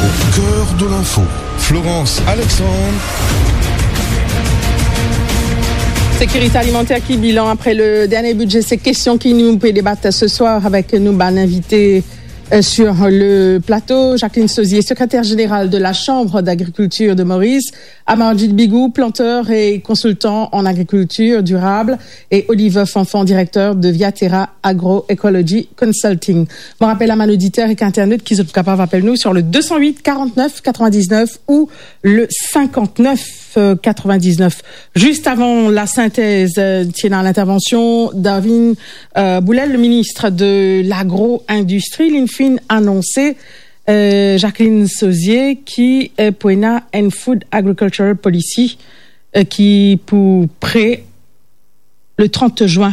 Au cœur de l'info, Florence Alexandre. Sécurité alimentaire qui bilan après le dernier budget. Ces questions qui nous peut débattre ce soir avec nous, invité sur le plateau. Jacqueline Sauzier, secrétaire générale de la Chambre d'agriculture de Maurice. Amarjid Bigou, planteur et consultant en agriculture durable. Et Oliver Fanfan, directeur de Viaterra Agroecology Consulting. Je rappelle à mon auditeur et qu'Internet qui sont capables d'appeler nous sur le 208 49 99 ou le 59 99. Juste avant la synthèse, tiens, l'intervention d'Arvin Boulel, le ministre de l'agro-industrie, l'INFIN annoncé Jacqueline Sauzier qui est pour une Food Agricultural Policy qui pour près le 30 juin.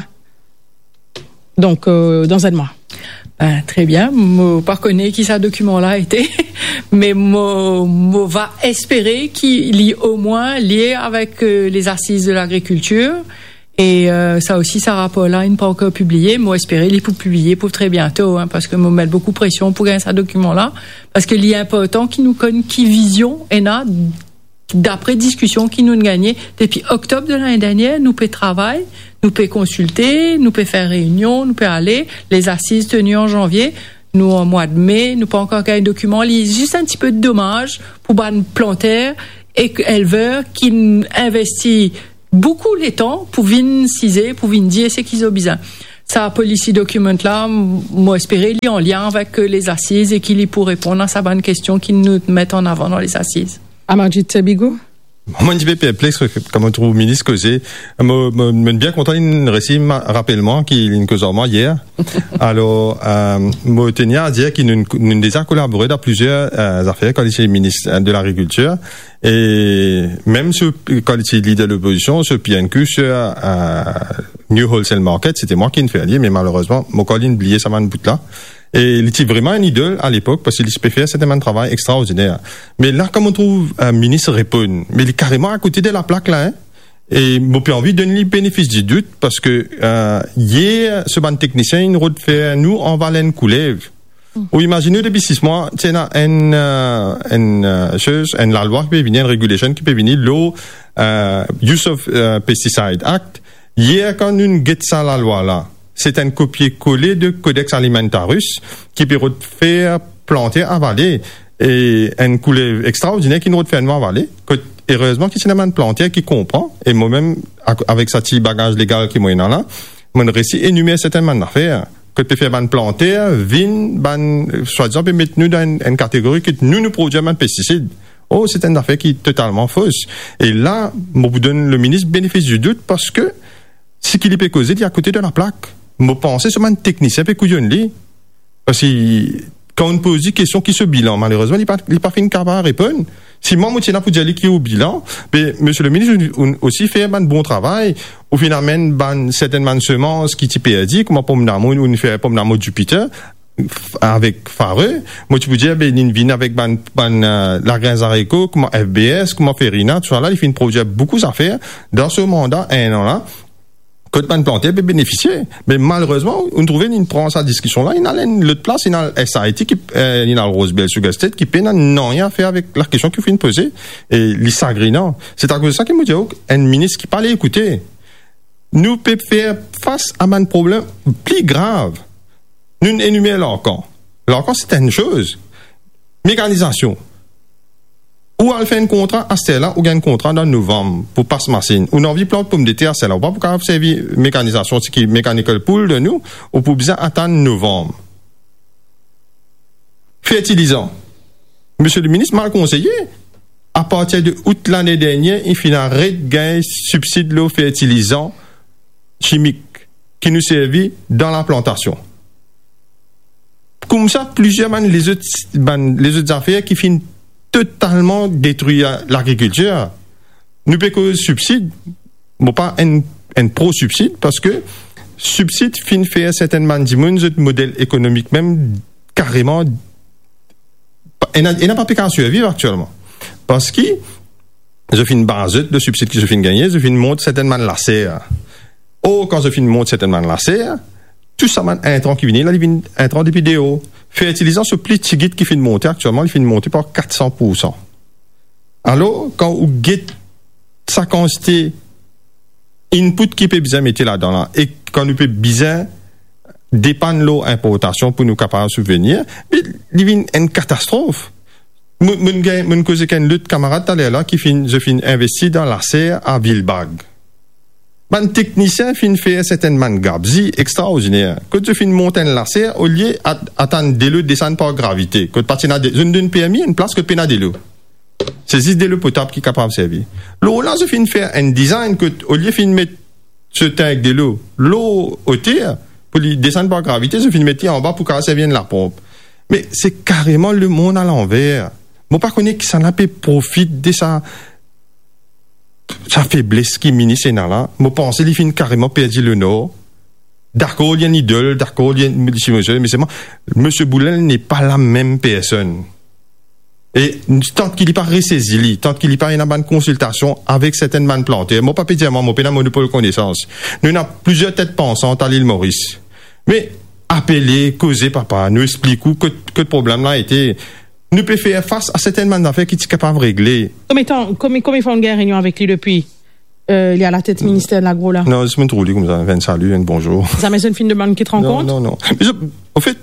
Donc dans un mois. Très bien. Je pas connais qui ce document-là a été, mais je va espérer qu'il y au moins lié avec les assises de l'agriculture. Et ça aussi, ce rapport-là, il n'est pas encore publié. Moi, espérer, il faut publier pour très bientôt, parce que moi, mettre beaucoup de pression pour gagner ce document-là, parce qu'il est important qu'il nous connaisse qui vision et a d'après discussion qui nous gagné depuis octobre de l'année dernière, nous peut travailler, nous peut consulter, nous peut faire réunion, nous peut aller les assises tenues en janvier. Nous, en mois de mai, nous pas encore gagné un document. Il y a juste un petit peu de dommage pour les planteurs et éleveurs qui investissent beaucoup les temps pour venir ciser, pour venir dire ce qu'ils ont besoin. Ça, policy document là, moi, espérer, il est en lien avec les assises et qu'il y pour répondre à sa bonne question qu'ils nous mettent en avant dans les assises. Amarjid Bigou. Moi, je vais perplexe, comme on trouve au ministre causé. Je suis bien content d'une récit, rappellement, qu'il y a une cause en moi hier. Alors, je tenais à dire qu'il nous déjà collaboré dans plusieurs affaires quand il est ministre de l'Agriculture. Et même quand il est leader de l'opposition, sur PNQ, sur New Wholesale Market, c'était moi qui ne fais lier, mais malheureusement, mon collègue a oublié ça m'a bout là. Et il était vraiment un idole à l'époque parce qu'il peut faire un travail extraordinaire. Mais là, comme on trouve un ministre répond, mais il est carrément à côté de la plaque là, Et j'ai pas envie de donner le bénéfice du doute parce que hier, ce ban technicien, il nous fait nous en Valène Coulève. Ou imaginez depuis 6 mois, c'est une la loi qui peut venir, une régulation qui peut venir, l'eau Use of Pesticide Act. Hier, quand nous get ça la loi là, c'est un copier-coller de Codex Alimentarius qui peut faire planter avaler et une coulée extraordinaire qui nous fait avaler. Heureusement qu'il y a un plantier qui comprend et moi-même avec sa petit bagage légal qui est là, mon récit énumère certaines affaires que peut faire un planter, soit-disant peut mettre nous dans une catégorie que nous produisons un pesticide. Oh, c'est une affaire qui est totalement fausse. Et là, je vous donne le ministre bénéfice du doute parce que ce qu'il peut causer, il est à côté de la plaque. Je pense sur un technicien peut couillonner. Parce que quand on pose des questions qui se bilan, malheureusement, il n'est pas fait capable de répondre. Si moi, je suis là pour dire qu'il est au bilan, mais monsieur le ministre aussi fait un bon travail, ou finalement, certaines semences qui t'y perdu, comme pomme d'amour, ou une fait pomme d'amour Jupiter, avec Fareux, moi, tu peux dire, il vient avec la graine haricot, comme FBS, comme Ferina, tout ça là, il fait une produit beaucoup d'affaires dans ce mandat, un an là. Que de planter peut bénéficier. Mais malheureusement, on trouve une prend sa discussion là, il a l'autre place, il a le SIT qui, il a le Rosebell Sugar State qui n'a rien à faire avec la question qu'il faut poser. Et l'Issagrinant. C'est à cause de ça qu'il me dit, un ministre qui parle écouter. Nous peut faire face à un problème plus grave. Nous énumérons l'encore. L'encore, c'est une chose. Mécanisation. Ou elle fait un contrat à celle-là, ou gagne un contrat dans novembre pour passe machine. Ou n'envie plante pomme de terre à celle-là. Ou pas pour qu'on servir mécanisation, ce qui est mechanical pool de nous, ou pour bien attendre novembre. Fertilisant. Monsieur le ministre m'a conseillé, à partir de août l'année dernière, il finit à gagner subside l'eau fertilisant chimique qui nous servit dans la plantation. Comme ça, plusieurs les autres affaires qui finissent totalement détruire l'agriculture. Nous payons subside, mais pas un pro-subside, parce que subside fin faire certainement du modèle économique même carrément, il n'a pas pu qu'à survivre actuellement. Parce que je finis base de subside que je finis gagner, je finis monter certainement la serre. Oh, quand je finis monter certainement la serre, tout ça, un intrant qui vient, là, il vient un intrant de vidéo. fertilisant ce petit guide qui fait de monter actuellement, il fait de monter par 400%. Alors, quand vous guette sa quantité input qui peut bien mettre là-dedans, là, et quand nous peut bien dépanner l'eau importation pour nous capables de subvenir, il y a une catastrophe. Mon cause qu'un autre camarade là qui fin investi dans la serre à Villebag. Un technicien fin fait certaines man gabzi extraordinaire. Quand tu fin monter la serre au lieu attendre de l'eau descendre par gravité. Quand partir dans une PMI une place que pena de l'eau. C'est juste de l'eau potable qui est capable de servir. L'eau là je fin faire un design que au lieu fin mettre ce tank de l'eau au terre pour lui descendre par gravité, je fin mettre en bas pour que ça vienne la pompe. Mais c'est carrément le monde à l'envers. Moi, pas connais que ça n'a pas profite de sa faiblesse qui mini là. Moi, pense qu'il finit carrément perdu le nord. D'accord, il y a une idole, d'accord, il y a mais c'est moi, Monsieur Boulel n'est pas la même personne. Et tant qu'il n'est pas ressaisi, tant qu'il n'est pas une bonne consultation avec certaines mannes plantées, moi, pas dire, moi, pas monopole de connaissance. Nous avons plusieurs têtes pensantes à l'île Maurice. Mais, appeler, causer, papa, nous expliquons que le problème là a été, nous pouvons faire face à certaines mannes d'affaires qui sont capables de régler. Combien ils font une réunion avec lui depuis? Il y a la tête ministère de l'agro là. Non, je me trouve comme ça, un salut, un bonjour. Ça met une fin de bande qui te rencontre? Non. Mais en fait,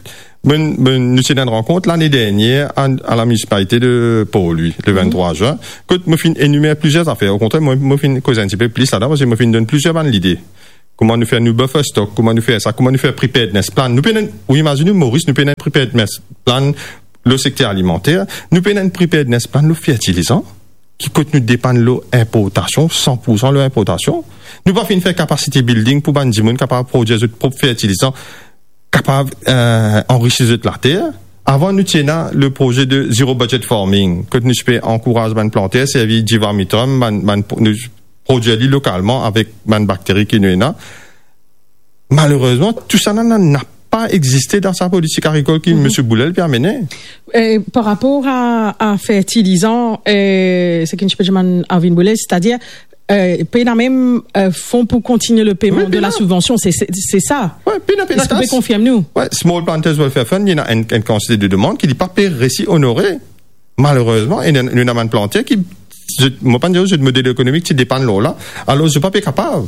nous sommes une rencontre l'année dernière à la municipalité de Pau-Louis, le 23 juin. Quand je fin énumérer plusieurs affaires, au contraire, moi, fin causer un petit peu plus là-dedans, parce que moi, fin donne plusieurs bonnes idées. Comment nous faire nous buffer stock, comment nous faire ça, comment nous faire preparedness plan. Nous prenons, oui, imaginez, Maurice, nous prenons un preparedness plan, le secteur alimentaire, nous prenons un preparedness plan, le fertilisant, qui coûte nous dépend de l'eau importation, 100% l'eau importation. Nous pas faire capacité building pour ban monde capable de produire notre propre fertilisant, capable, enrichir la terre. Avant, nous tenons le projet de zero budget farming, que nous encourager ban planter, servir d'ivamitum, nous produire localement avec ban bactéries qui nous là. Malheureusement, tout ça n'a pas existé dans sa politique agricole qui M. Boulel peut amener. Par rapport à fertilisant, c'est qu'une chose Arvin Boulel, c'est-à-dire payer la même fonds pour continuer le paiement de la subvention, c'est ça. Oui, est-ce que vous confirmez nous? Oui, Small Planters Welfare Fund, il y a une quantité de demandes qui n'est pas réussi honoré. Malheureusement, il y a une planté qui, moi pas dire, j'ai de modèle économique qui dépend de l'eau là. Alors, je ne suis pas capable.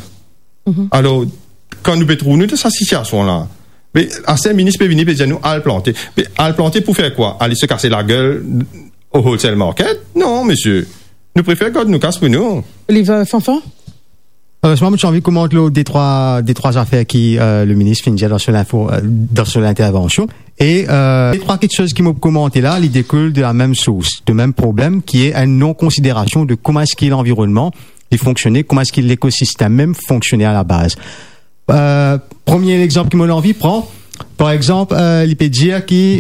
Alors, quand nous trouvons nous de cette situation-là, mais un ministre peut venir et dire nous, à le planter. Mais à le planter pour faire quoi? Aller se casser la gueule au wholesale market? Non, monsieur. Nous préférons qu'on nous casse pour nous. Olivier Fanfan? Moi, j'ai envie de commenter des trois affaires qui, le ministre finit dans son intervention. Et, les trois petites choses qui m'ont commenté là, ils découlent de la même source, du même problème, qui est une non-considération de comment est-ce que l'environnement, il fonctionnait, comment est-ce que l'écosystème même fonctionnait à la base. Premier exemple qui m'a envie prend, par exemple, il peut dire qui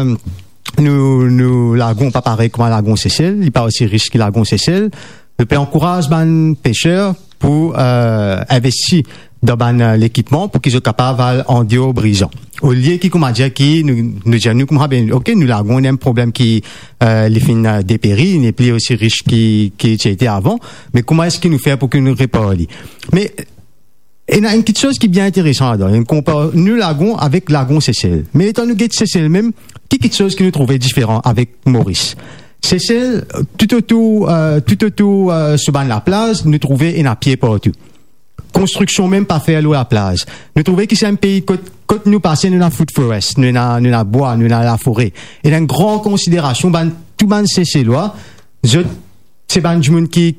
nous lagon pas pareil comme un lagon Cécile, il pas aussi riche que lagon Cécile. Le peut encourage les pêcheurs pour investir dans l'équipement pour qu'ils soient capables en dio brisant. Au lieu qui comment dire qui nous dire nous comment bien OK nous lagon on a un problème qui les fins dépéri, il n'est plus aussi riche qui était avant, mais comment est-ce qu'il nous fait pour que nous répare lui. Mais il y a une petite chose qui est bien intéressante là-dedans. On compare nous lagon avec lagon Cécile. Mais étant nous get Cécile même, quelque chose qui nous trouvait différent avec Maurice. Cécile, tout autour sur la plage, nous trouvait un pied partout. Construction même pas fait à l'eau à la plage. Nous trouvait que c'est un pays quand nous passons nous dans food forest, nous dans bois, nous dans la forêt. Et une grande considération tout ban Cécilois, c'est ban du monde qui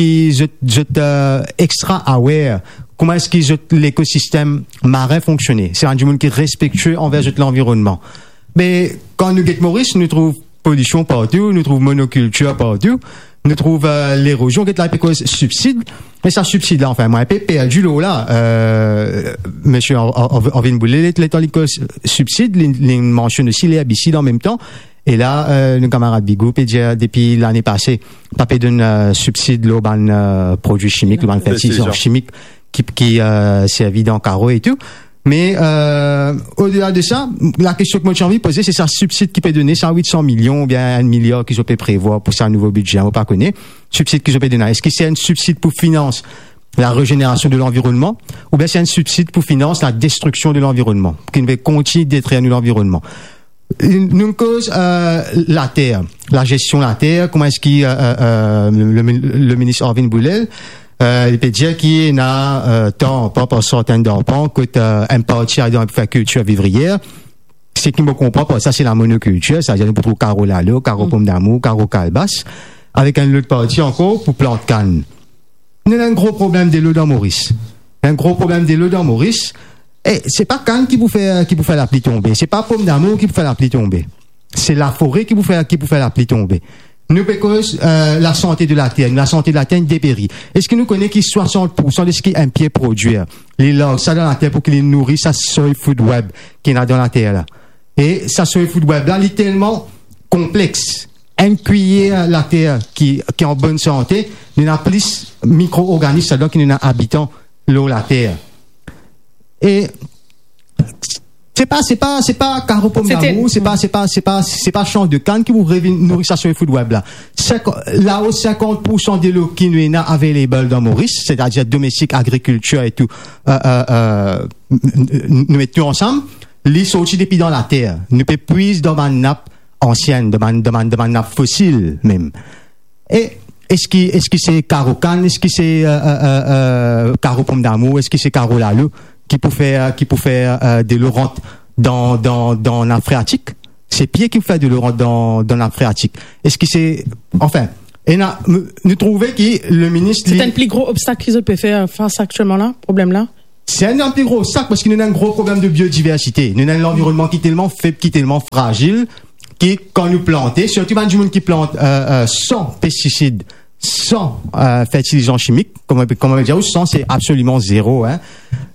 extra aware comment est-ce que l'écosystème marin fonctionnait. C'est un du monde qui est respectueux envers l'environnement. Mais quand nous get Maurice, nous trouve pollution partout, nous trouve monoculture partout, nous trouve l'érosion, get la cause subside, mais ça subside là, enfin, moi, perdu l'eau là, monsieur Arvin Boulel, les causes subside, les mentionne aussi les herbicides en même temps, et là, nos camarades Bigou, depuis l'année passée, pas d'un subside l'eau, produits chimiques, l'eau, fertilisants chimiques, qui servi dans carreau et tout. Mais au-delà de ça, la question que moi j'ai envie de poser, c'est ça subside qui peut donner, ça 800 millions ou bien 1 milliard qu'ils ont pu prévoir pour ça un nouveau budget, on ne pas connaître. Subside qu'ils ont pu donner. Est-ce que c'est un subside pour financer la régénération de l'environnement ou bien c'est un subside pour financer la destruction de l'environnement, qui va continuer de détruire l'environnement? Nous cause la terre, la gestion de la terre. Comment est-ce qu'il le ministre Orvin Boulel il peut dire qu'il n'a tant pas pour certains d'enfants que un parti dans la culture vivrière. Ce qui me comprend pas, ça c'est la monoculture, c'est-à-dire pour trouver carreau lalo, carreau pomme d'amour, carreau calebasse, avec un autre parti encore pour plante canne. Nous avons un gros problème de l'eau dans Maurice. Un gros problème de l'eau dans Maurice. Et c'est pas canne qui vous fait la pluie tomber. C'est pas pomme d'amour qui vous fait la pluie tomber. C'est la forêt qui vous fait la pluie tomber. Nous cause la santé de la terre, dépérit. Est-ce que nous connaissons qui 60% de ce qui est un pied produire, les logs, ça dans la terre pour qu'il les nourrisse, ça soy food web qui est dans la terre là. Et ça soy food web là, il est tellement complexe. Un cuillère la terre qui est en bonne santé, il y a plus micro-organismes là qui nous habitant l'eau la terre. Et c'est pas carreau pomme d'amour, c'est pas champ de canne qui vous nourrit ça sur le food web là. Là où 50% de l'eau qui nous est available dans Maurice, c'est-à-dire domestique, agriculture et tout, nous mettons ensemble, les sorties depuis dans la terre. Nous peut puiser dans ma nappe ancienne, dans ma nappe fossile même. Et est-ce que c'est carreau canne, est-ce que c'est carreau pomme d'amour, est-ce que c'est carreau lalo qui peut faire de l'eau rentre dans la phréatique? C'est pieds qui fait de l'eau rentre dans la phréatique. Est-ce que c'est, enfin, nous trouvons que le ministre... C'est un plus gros obstacle qu'ils peuvent faire face actuellement là, problème là? C'est un plus gros obstacle parce que nous avons un gros problème de biodiversité. Nous avons l'environnement qui est tellement faible, qui est tellement fragile, qui, quand nous plantons, surtout dans du monde qui plante sans pesticides, sans fertilisants chimiques, comme on va dire, sans, c'est absolument zéro, hein.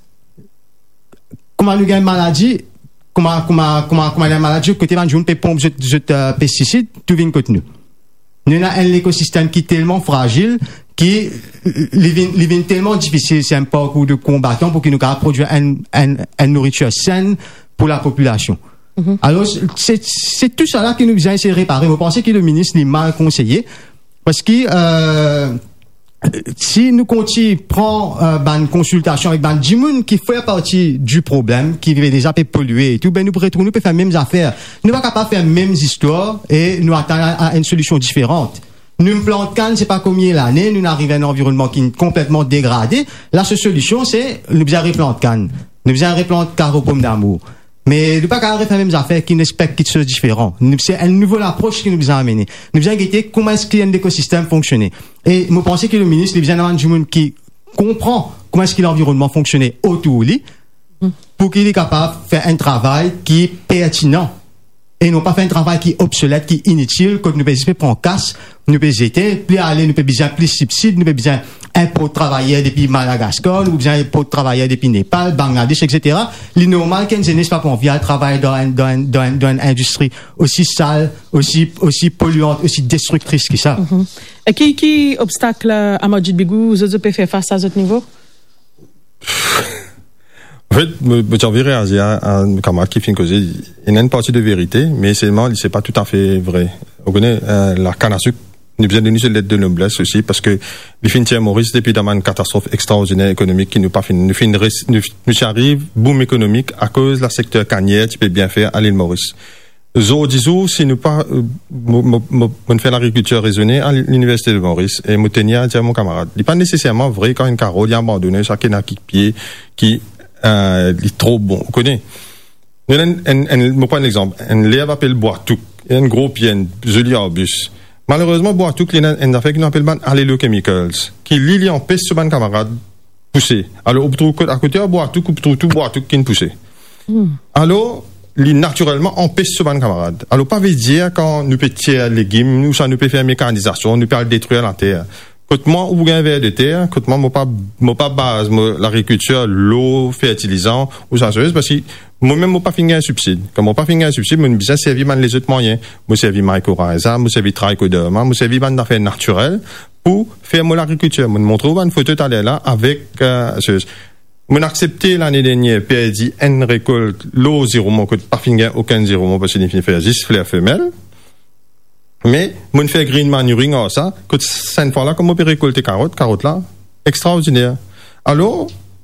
Comment nous gagnons maladie, comment la maladie, côté de nous, pompe de pesticides, tout vient côté nous. Nous avons un écosystème qui est tellement fragile, qui est tellement difficile, c'est un parcours de combattant pour que nous puissions produire une nourriture saine pour la population. Mm-hmm. Alors, c'est tout ça là que nous avons essayé de réparer. Vous pensez que le ministre est mal conseillé, parce que, si nous continuons prend une consultation avec du monde qui fait partie du problème, qui est déjà pollué et tout, ben nous pourrions faire les mêmes affaires. Nous ne sommes pas capables de faire les mêmes histoires et nous attendre à une solution différente. Nous plantons canne, c'est pas combien l'année, nous arrivons à un environnement qui est complètement dégradé. La seule solution, c'est nous faisons replanter canne. Nous faisons replanter carreau pomme d'amour. Mais nous ne pas faire les mêmes affaires qui ne respectent quelque chose de différent. C'est une nouvelle approche qui nous a amené. Nous avons guetté comment est-ce qu'il y a un écosystème fonctionner. Et nous pensons que le ministre, il vient d'avoir du monde qui comprend comment est-ce que l'environnement fonctionnait autour de lui, pour qu'il est capable de faire un travail qui est pertinent. Et non pas faire un travail qui est obsolète, qui est inutile, que nous pouvons prendre casse, nous pouvons jeter, puis aller, nous pouvons besoin plus subsides, nous pouvons besoin un pot de travailleurs depuis Madagascar, nous besoin un pot de travailleurs depuis Népal, Bangladesh, etc. Il est normal qu'un jeune pas pour envie de travailler dans une industrie aussi sale, aussi polluante, aussi destructrice que ça. Mm-hmm. Et qui obstacle à Majid Bigou, vous pouvez faire face à ce niveau? En fait, j'ai envie de réagir à un camarade qui fait une cause. Il y a une partie de vérité, mais c'est pas tout à fait vrai. Vous connaissez, la canne à sucre, nous avons besoin d'une lettre de noblesse aussi, parce que les fins de Maurice, depuis dans une catastrophe extraordinaire économique qui nous pas fini. Nous arrive, boom économique, à cause de la secteur cannière, tu peux bien faire à l'île Maurice. Si nous pas, on fait l'agriculture raisonnée à l'université de Maurice, et nous tenir à dire mon camarade. Il n'est pas nécessairement vrai quand une carotte est abandonnée, chacun a pied, qui, il est trop bon. Vous connaissez? Je prends un exemple. Un lèvre appelle Boitou. Il y a un gros pied, un joli arbuste. Malheureusement, Boitou, il y a un affaire qu'on appelle Allelochemicals, qui lit en peste sur un camarade poussé. Alors, à côté de Boitou, on trouve tout Boitou qui est poussé. Alors, naturellement, empêche sur un camarade. Alors, pas veut dire quand nous peut tirer les légumes, nous peut faire mécanisation, nous peut détruire la terre. Quand moi, ou bien un verre de terre, quand moi, pas base, l'agriculture, l'eau, fertilisant, ou ça, parce que moi-même, pas fini un subside. Comme moi, pas fini un subside, moi, je servi les autres moyens. Moi, servi mycorrhiza, moi, servi trichoderma, moi, servi des affaires naturelles pour faire l'agriculture. Moi, me trouve une photo tout là avec, moi, accepté l'année dernière, perdu une récolte, l'eau zéro, moi, pas fini aucun zéro, moi, parce qu'il finit faire 10 fleurs femelles. Mais, mon fait green manuring, ça, que cette fois-là, comme on peut récolter carottes là, extraordinaire. Alors,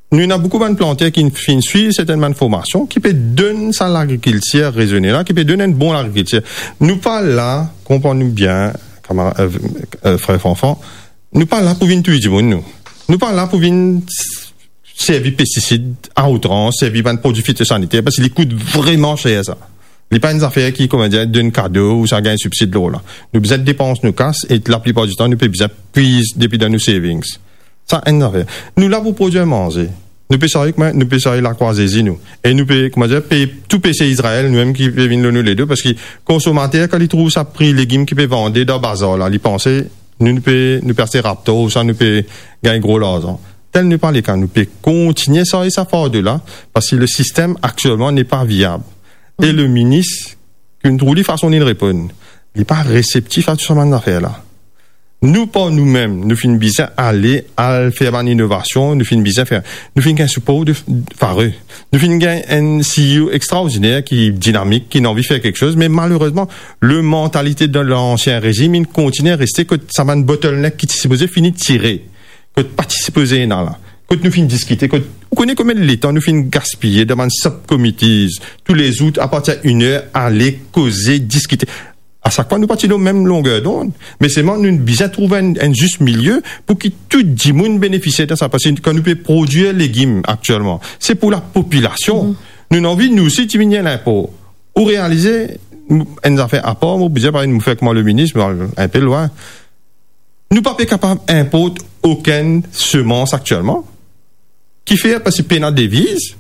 nous avons beaucoup de plantaires qui suivent certaines formations, qui peut donner ça à l'agriculture raisonnée là, qui peut donner une bonne agriculture. Nous pas là, comprenez-nous bien, frère Fanfan, nous pas là pour venir tuer du monde, nous. Nous pas là pour venir servir pesticides à outrance, servir de produits phytosanitaires, parce qu'ils coûtent vraiment cher, ça. Il n'y a pas une affaire qui, comment dire, donne cadeau ou ça gagne un subside de l'eau, là. Nous besoin de dépenses, nous casse, et la plupart du temps, nous pouvons besoin puiser depuis dans nos savings. Ça, une affaire. Nous, là, pour produire manger. Nous pouvons sortir la croisée, nous. Et nous pouvons, comment dire, payer tout PC Israël, nous-mêmes, qui peuvent venir nous les deux, parce que consommateurs, quand ils trouvent ça prix légumes qu'ils peuvent vendre dans le bazar, là, ils pensent, nous pouvons, nous percer raptor, ou ça, nous pouvons gagner gros l'argent. Tel n'est pas le cas. Nous pouvons continuer ça et ça fort de là, parce que le système actuellement n'est pas viable. Et le ministre, qu'une trouve façon de répondre, il n'est pas réceptif à tout ce genre d'affaires-là. Nous, pas nous-mêmes, nous finissons bien aller à faire une innovation, nous finissons bien faire, nous finissons un support de fareux. Nous finissons un CEO extraordinaire qui est dynamique, qui a envie de faire quelque chose, mais malheureusement, le mentalité de l'ancien régime, il continue à rester que ça va une bottleneck qui est supposé finir de tirer, que de participer dans là. Quand nous finissons discuter, quand vous connaissez combien de temps nous finissons gaspiller devant une subcommittees, tous les août, à partir d'une heure, aller causer, discuter. À chaque fois, nous partons de la même longueur d'onde. Mais c'est moi, nous devons bien trouver un juste milieu pour que tout le monde bénéficie de ça. Parce que quand nous pouvons produire les légumes actuellement, c'est pour la population. Nous avons envie, nous aussi, de diminuer l'impôt. Ou réaliser, une affaire à part, vous pouvez nous faire comme le ministre, un peu loin. Nous ne sommes pas capables d'importer aucune semence actuellement. Qui fait parce que pénal devise.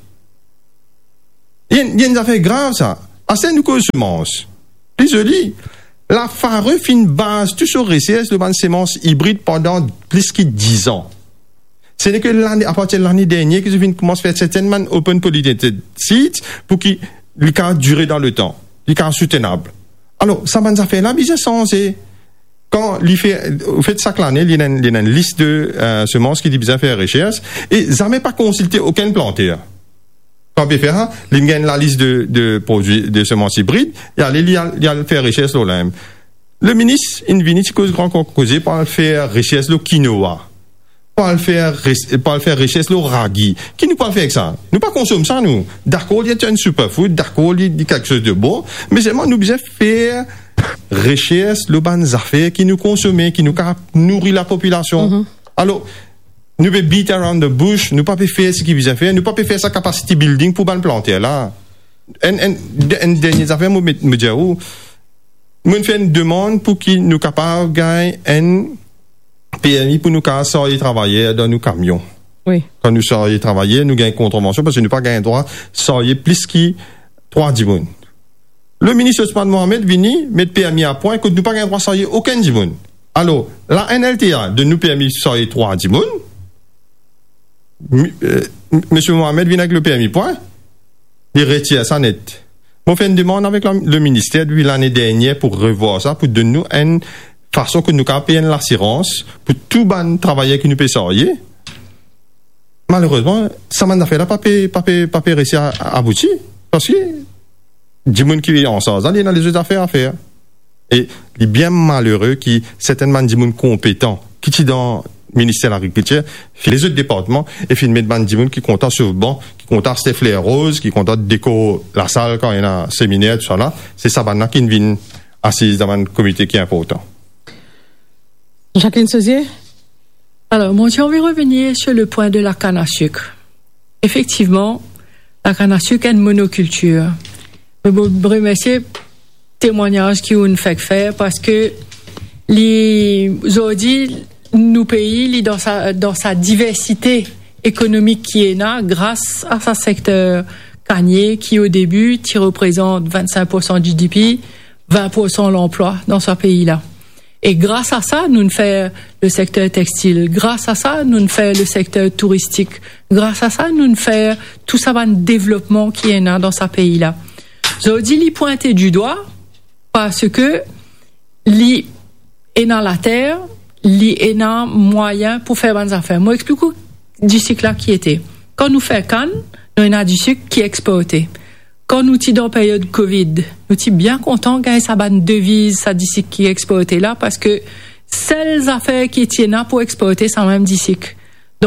Il y a une affaire grave, ça. Assez nous cause semence. Désolé. La fareux fait une base, tout sur RCS, le ban de semences hybrides pendant plus que 10 ans. Ce n'est que à partir de l'année dernière que je commence à faire certainement open pollinated seeds pour qu'il puisse durer dans le temps. Il puisse soutenable. Alors, ça ban affaire-là, bien sensé. Quand il fait chaque année, il y a une liste de semences qui dit bien faire recherche et jamais pas consulté aucun planteur. Quand il fait ça, il gagne la liste de produits de semences hybrides, il y a faire recherche sur l'âme. Le ministre, il vient cause grand causé pour faire recherche le quinoa, pour faire recherche le ragi. Qui nous pas faire avec ça? Nous pas consommer ça nous. D'accord, il y a un superfood, d'accord, il y a quelque chose de bon, mais seulement nous besoin faire recherche le ban affaires qui nous consomment, qui nous nourrit la population. Alors, nous pouvons beat around the bush, nous ne pouvons pas faire ce qu'il vise à faire, nous ne pouvons pas faire sa capacity building pour ban planter là. Une dernière affaire, moi, me dire où, moi, fais une demande pour qu'il nous capable de gagner un PMI pour nous sortir travailler dans nos camions. Oui. Quand nous sortir travailler, nous gagnons contravention parce que nous pas gagner droit sortir plus que 3 dimoun. Le ministre Ousmane Mohamed vini mettre PMI à point que nous pas gagner droit sortir aucun dimoun. Alors, la NLTA de nous permis sortir 3 dimoun. Monsieur Mohamed vient avec le PMI point. Il retire ça net. On fait une demande avec le ministère depuis l'année dernière pour revoir ça, pour donner nous une façon que nous pouvons payer l'assurance pour tout ban travailleur qui nous peut sortir. Malheureusement, ça m'a fait là, pas réussi à aboutir. Parce que, du monde qui est en sort, il y a les autres affaires à faire. Et il est bien malheureux qui, certainement, du monde compétent, qui est dans le ministère de l'Agriculture, les autres départements, et fait une mettre du monde qui compte sur le banc, qui compte sur fleurs roses, qui compte déco la salle quand il y a un séminaire, tout ça là. C'est ça, qui vient assise dans un comité qui est important. Jacqueline Sauzier? Alors, moi, j'ai envie de revenir sur le point de la canne à sucre. Effectivement, la canne à sucre est une monoculture. Je vous remercie témoignage qui ont fait faire parce que les aujourd'hui nous pays dans sa diversité économique qui est là grâce à ce secteur cannier qui au début qui représente 25% du GDP, 20% de l'emploi dans ce pays-là. Et grâce à ça, nous fait le secteur textile. Grâce à ça, nous fait le secteur touristique. Grâce à ça, nous fait tout ça, un développement qui est là dans ce pays-là. J'ai dit l'y pointer du doigt parce que l'y est dans la terre, l'y est dans moyen pour faire bonnes affaires. Moi, explique du cycle là qui était. Quand nous fait canne, nous avons du sucre qui est exporté. Quand nous sommes dans période Covid, nous sommes bien contents qu'il y ait sa bonne devise, ça d'ici qui est exporté là, parce que celles affaires qui tiennent là pour exporter, c'est même d'ici. Donc,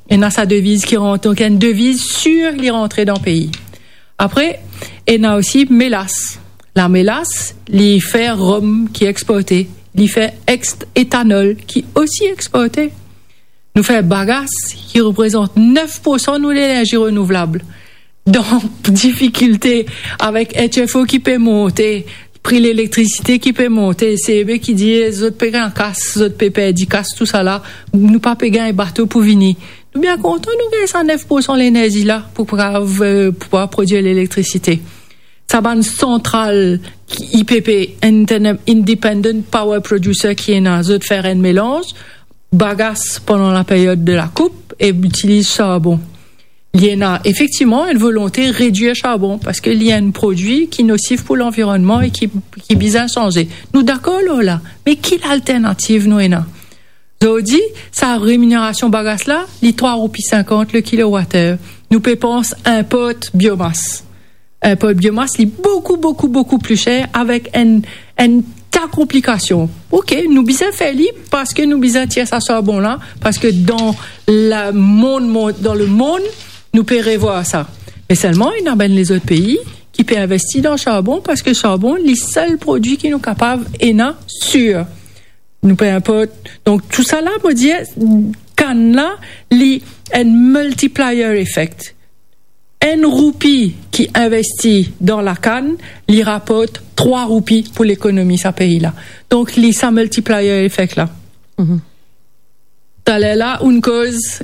Il y a sa devise qui rentre, donc il y a une devise sûre qui rentre dans le pays. Après, il y a aussi mélasse. La mélasse, il fait rhum qui est exporté. Il fait éthanol qui est aussi exporté. Nous fait bagasse qui représente 9% de l'énergie renouvelable. Donc, difficulté avec HFO qui peut monter, prix l'électricité qui peut monter, CEB qui dit, les autres payent en casse, les autres payent casse, tout ça là, nous pas payer un bateau pour venir. Nous bien contents, nous gagnons 9% l'énergie là, pour pouvoir produire l'électricité. Ça va une centrale IPP, Independent Power Producer, qui est dans les autres faire un mélange, bagasse pendant la période de la coupe et utilise charbon. Il y a effectivement une volonté de réduire le charbon parce qu'il y a un produit qui est nocif pour l'environnement et qui vise à changer. Nous d'accord là, mais quelle alternative nous avons? Nous dit, sa rémunération bagasse là, les 3,50 € le kilowattheure. Nous pensons un pot biomasse. Un pot biomasse est beaucoup plus cher avec une ta complication. OK, nous bisons faire libre parce que nous bisons tirer ça charbon là parce que dans le monde nous pouvons revoir ça. Mais seulement, il y a les autres pays qui peuvent investir dans le charbon parce que le charbon, les seuls produits qui nous capables et sûr. Nous payons pas. Donc, tout ça là, me dit, quand là, un multiplier effect. Un roupie qui investit dans la canne, il rapporte 3 roupies pour l'économie, ce pays-là. Donc, ça multiplier effect là. Mm-hmm. T'as là, une cause,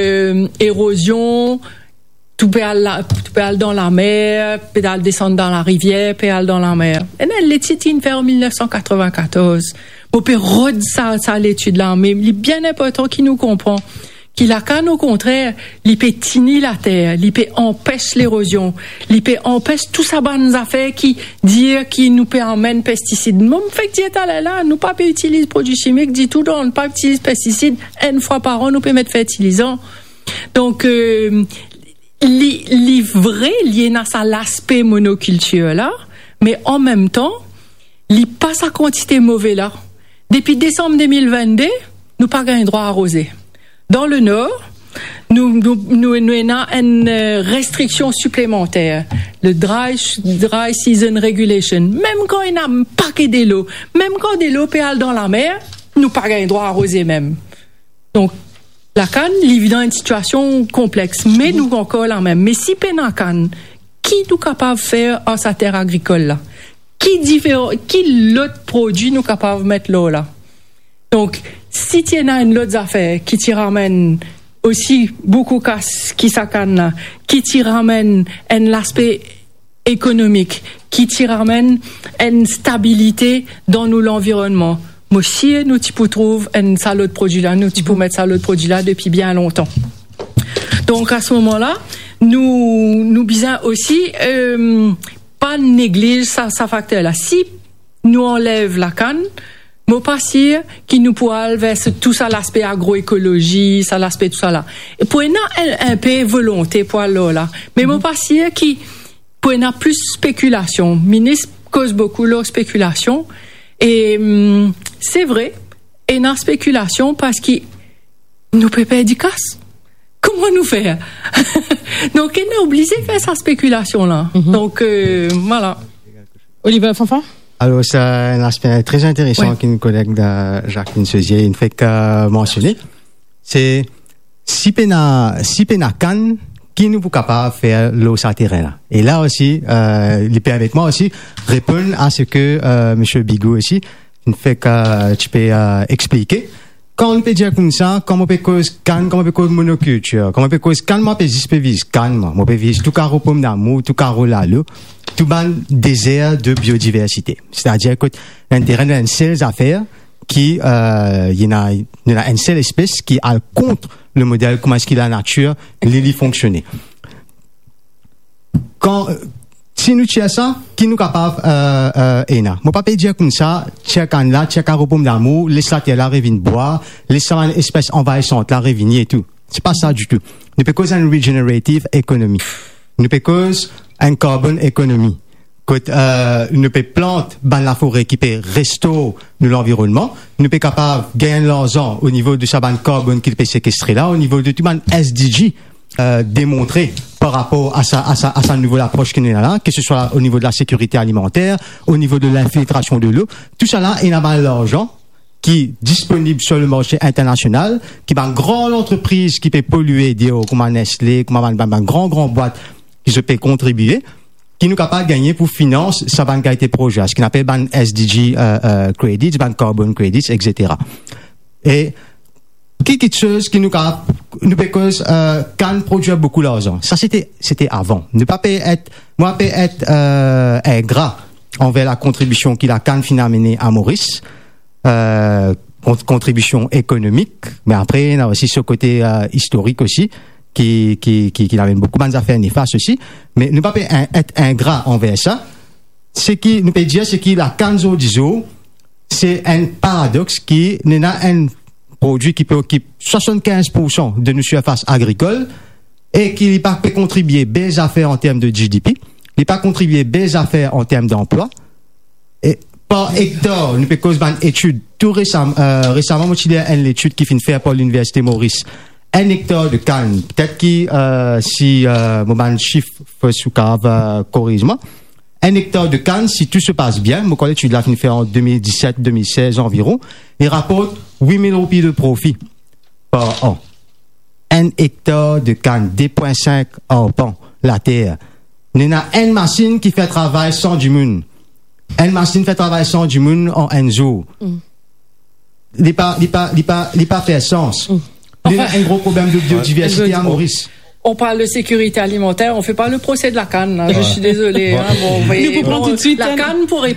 érosion, tout peut aller dans la mer, peut aller descendre dans la rivière, peut aller dans la mer. Et là, l'étude est faite en 1994. On peut redire ça l'étude là, mais il est bien important qu'il nous comprend. Qu'il la canne, au contraire, il peut tinir la terre, il peut empêcher l'érosion, il peut empêcher tout ça bonnes affaires qui nous peut emmèner pesticides. Moi, fait que dire là, nous pas utiliser produits chimiques, dit tout dans, pas utiliser pesticides, une fois par an, nous peut mettre fertilisant. Donc, li vrai, lié dans ça l'aspect monoculture là, mais en même temps, li pas sa quantité mauvais là. Depuis décembre 2022, nous pas gagné droit à arroser. Dans le Nord, nous avons une restriction supplémentaire, le dry season regulation. Même quand il y a un paquet de l'eau, même quand de l'eau peut aller dans la mer, nous pas gagné droit à arroser même. Donc, la canne, il est dans une situation complexe, mais nous encore la même. Mais si peine en canne, qui nous capable de faire en sa terre agricole là? Qui l'autre produit nous capable de mettre là? Donc, si tu as une autre affaire qui te ramène aussi beaucoup qui sa canne là, qui te ramène l'aspect économique, qui te ramène une stabilité dans l'environnement. Moi aussi, nous pouvons trouver un salade de produit là, nous pouvons mettre salade de produit là depuis bien longtemps. Donc à ce moment-là, nous bisons aussi pas négliger ça facteur là. Si nous enlève la canne, moi pas sûr qui nous pourra vers tout ça l'aspect agroécologie, ça l'aspect tout ça là. Et pour un peu volonté pour là. Mais moi pas sûr qui pour plus spéculation. Ministre cause beaucoup leur spéculation. Et c'est vrai, et dans spéculation parce que nous peut pas dire casse. Comment nous faire? Donc, on a obligé de faire sa spéculation là. Mm-hmm. Donc, voilà. Olivier Fanfan? Alors, c'est un aspect très intéressant qu'une collègue de Jacqueline Seusier fait mentionner. C'est si pena canne, qui nous est capable de faire l'eau sur terrain là. Et là aussi, l'IP avec moi aussi répond à ce que Monsieur Bigot aussi fait que tu peux expliquer. Quand on peut dire comme ça, comment on peut cause canne, comment on peut cause monoculture, comment on peut cause canne, moi peut vise canne, moi peut vise tout carreau pomme d'amour, tout carreau lalo, tout ban désert de biodiversité. C'est-à-dire que l'intérêt d'une seule affaire qui il y en a une seule espèce qui a contre le modèle comment est-ce qu'il la nature les fonctionner. Quand si nous tiens ça, qui nous capable ena. Moi pas peut dire comme ça, tiens can là, tiens carreau pomme d'amour, laisse la terre là revenir boire, laisse une espèce envahissante là revenir et tout. C'est pas ça du tout. Nous peut cause une regenerative economy. Nous peut cause un carbon economy. nous peut plante dans la forêt qui peut restaurer l'environnement, nous peut capable gagner l'argent au niveau de sa bande carbone qui peut séquestrer là, au niveau de tout ban SDG démontré par rapport à sa nouvelle approche qui est là, que ce soit au niveau de la sécurité alimentaire, au niveau de l'infiltration de l'eau, tout ça là, il y a mal l'argent qui est disponible sur le marché international, qui est une grande entreprise qui peut polluer, comme Nestlé, comme une grande boîte qui se peut contribuer, qui nous capable de gagner pour financer sa banque qualité projet, ce qu'on appelle ban SDG credits, ban carbon credits, etc. Et quelque chose qui nous peut cause can produire beaucoup d'argent. Ça c'était avant. Ne pas être ingrat envers la contribution qu'il a can amener à Maurice. Contribution économique, mais après il y a aussi ce côté historique aussi qui amène beaucoup d'affaires néfastes aussi, mais ne pas être ingrat envers ça. Ce qui nous peut dire, c'est que la canzo d'ISO, c'est un paradoxe qui n'est un produit qui peut occuper 75% de nos surfaces agricoles et qui n'est pas contribuer des affaires en termes de GDP, n'est pas contribuer des affaires en termes d'emploi. Et par hectare, nous peut cause une étude tout récemment, moi il y a une étude qui finit faire par l'université Maurice. 1 hectare de canne, peut-être que si mon chiffre sous cave corrige-moi. 1 hectare de canne, si tout se passe bien, mon collègue tu l'as fini faire en 2017-2016 environ, il rapporte 8 000 roupies de profit par an. 1 hectare de canne, 2,5 arpents, la terre. Il y a une machine qui fait travail sans du monde. Une machine fait travail sans du monde en un jour. Il n'est pas fait sens. Il y a un gros problème de biodiversité à Maurice. On parle de sécurité alimentaire, on fait pas le procès de la canne. Hein. Je suis désolée. Hein. Bon, nous pouvons tout de suite la canne pourrait